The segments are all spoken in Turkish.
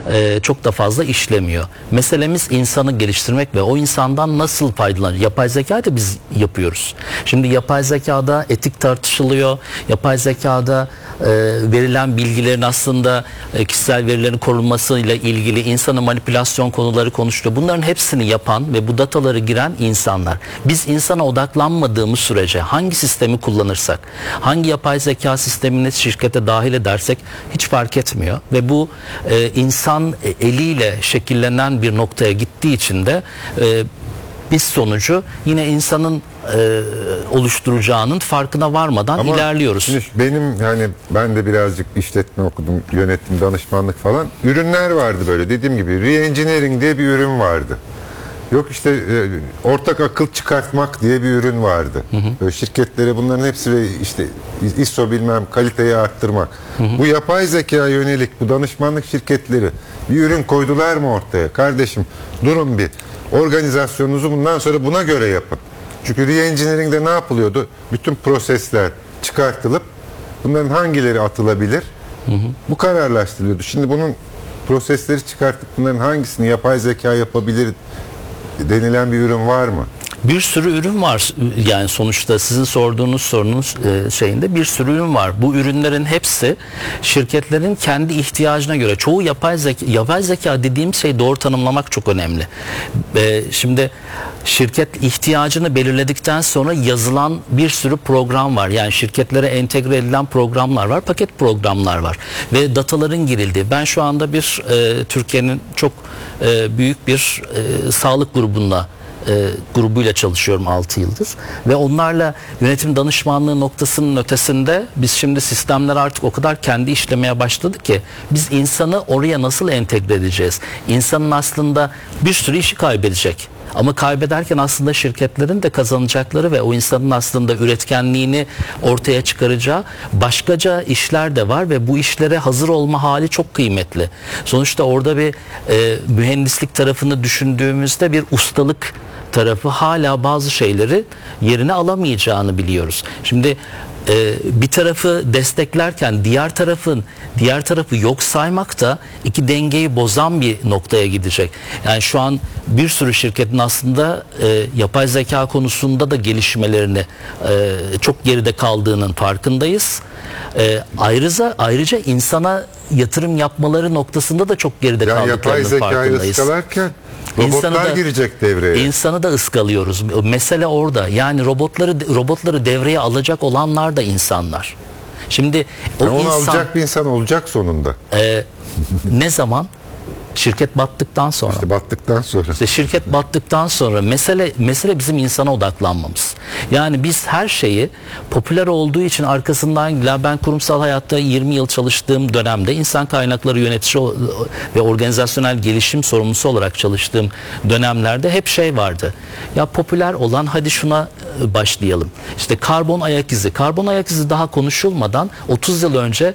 çok da fazla işlemiyor. Meselemiz insanı geliştirmek ve o insandan nasıl faydalanır? Yapay zekayı da biz yapıyoruz. Şimdi yapay zekada etik tartışılıyor. Yapay zekada verilen bilgilerin aslında kişisel verilerin korunmasıyla ilgili insanı manipülasyon konuları konuşuluyor. Bunların hepsini yapan ve bu dataları giren insanlar. Biz insana odaklanmadığımız sürece hangi sistemi kullanırsak, hangi yapay zeka sistemini şirkete dahil edersek hiç fark etmiyor. Ve bu insan eliyle şekillenen bir noktaya gittiği için de biz sonucu yine insanın oluşturacağının farkına varmadan ama ilerliyoruz. Benim yani ben de birazcık işletme okudum, yönetim, danışmanlık falan. Ürünler vardı böyle dediğim gibi. Re-engineering diye bir ürün vardı. Yok işte ortak akıl çıkartmak diye bir ürün vardı. Böyle şirketlere bunların hepsi işte ISO bilmem kaliteyi arttırmak. Bu yapay zeka yönelik bu danışmanlık şirketleri bir ürün koydular mı ortaya? Kardeşim durun bir. Organizasyonunuzu bundan sonra buna göre yapın. Çünkü re-engineering'de ne yapılıyordu? Bütün prosesler çıkartılıp bunların hangileri atılabilir? Bu kararlaştırılıyordu. Şimdi bunun prosesleri çıkartıp bunların hangisini yapay zeka yapabilir denilen bir ürün var mı? Bir sürü ürün var. Yani sonuçta sizin sorduğunuz sorunun şeyinde bir sürü ürün var. Bu ürünlerin hepsi şirketlerin kendi ihtiyacına göre. Çoğu yapay zeka dediğim şey doğru tanımlamak çok önemli. Şimdi şirket ihtiyacını belirledikten sonra yazılan bir sürü program var. Yani şirketlere entegre edilen programlar var. Paket programlar var. Ve dataların girildiği. Ben şu anda bir Türkiye'nin çok büyük bir sağlık grubuyla çalışıyorum 6 yıldır ve onlarla yönetim danışmanlığı noktasının ötesinde biz şimdi sistemler artık o kadar kendi işlemeye başladı ki biz insanı oraya nasıl entegre edeceğiz? İnsanın aslında bir sürü işi kaybedecek. Ama kaybederken aslında şirketlerin de kazanacakları ve o insanın aslında üretkenliğini ortaya çıkaracağı başkaca işler de var ve bu işlere hazır olma hali çok kıymetli. Sonuçta orada bir mühendislik tarafını düşündüğümüzde bir ustalık tarafı hala bazı şeyleri yerine alamayacağını biliyoruz. Şimdi bir tarafı desteklerken diğer tarafı yok saymak da iki dengeyi bozan bir noktaya gidecek. Yani şu an bir sürü şirketin aslında yapay zeka konusunda da gelişmelerini çok geride kaldığının farkındayız. Ayrıca insana yatırım yapmaları noktasında da çok geride kaldıklarının farkındayız. Yapay zekayı ıskalarken robotlar girecek devreye. İnsanı da ıskalıyoruz. Mesele orada. Yani robotları devreye alacak olanlar da insanlar. Şimdi onu alacak bir insan olacak sonunda. Ne zaman? Şirket battıktan sonra. İşte battıktan sonra. İşte şirket battıktan sonra mesele bizim insana odaklanmamız. Yani biz her şeyi popüler olduğu için arkasından ben kurumsal hayatta 20 yıl çalıştığım dönemde insan kaynakları yönetici ve organizasyonel gelişim sorumlusu olarak çalıştığım dönemlerde hep şey vardı. Ya popüler olan hadi şuna başlayalım. İşte karbon ayak izi. Karbon ayak izi daha konuşulmadan 30 yıl önce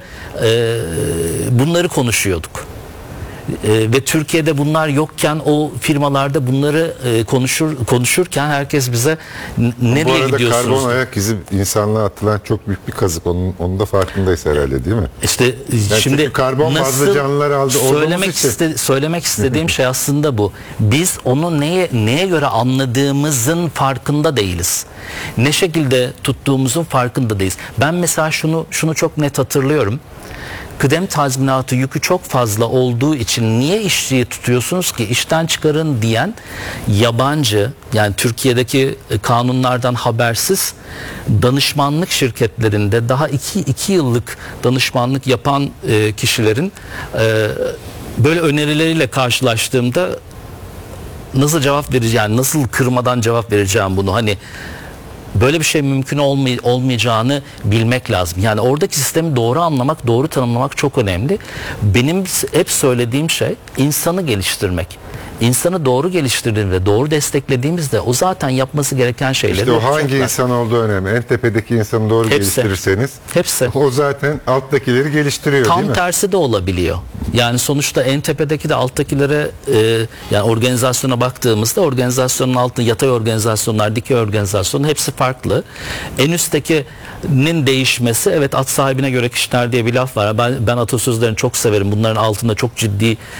bunları konuşuyorduk. Ve Türkiye'de bunlar yokken o firmalarda bunları konuşurken herkes bize nereye gidiyorsunuz? Bu arada karbon ayak izi insanlığa atılan çok büyük bir kazık. Onun da farkındayız herhalde değil mi? İşte yani şimdi karbon bazlı canlılar aldı. Söylemek istediğim şey aslında bu. Biz onu neye göre anladığımızın farkında değiliz. Ne şekilde tuttuğumuzun farkında değiliz. Ben mesela şunu çok net hatırlıyorum. Kıdem tazminatı yükü çok fazla olduğu için niye işçiyi tutuyorsunuz ki işten çıkarın diyen yabancı, yani Türkiye'deki kanunlardan habersiz danışmanlık şirketlerinde daha 2 yıllık danışmanlık yapan kişilerin böyle önerileriyle karşılaştığımda nasıl cevap vereceğim, nasıl kırmadan cevap vereceğim bunu, hani böyle bir şey mümkün olmayacağını bilmek lazım. Yani oradaki sistemi doğru anlamak, doğru tanımlamak çok önemli. Benim hep söylediğim şey insanı geliştirmek. İnsanı doğru geliştirdiğimizde, doğru desteklediğimizde o zaten yapması gereken şeyleri... İşte o hangi insan olduğu önemli. En tepedeki insanı doğru geliştirirseniz o zaten alttakileri geliştiriyor, değil mi? Tam tersi de olabiliyor. Yani sonuçta en tepedeki de alttakilere yani organizasyona baktığımızda organizasyonun altında yatay organizasyonlar, dikey organizasyonlar hepsi farklı. En üsttekinin değişmesi, evet, at sahibine göre kişiler diye bir laf var. Ben atasözlerini çok severim. Bunların altında çok ciddi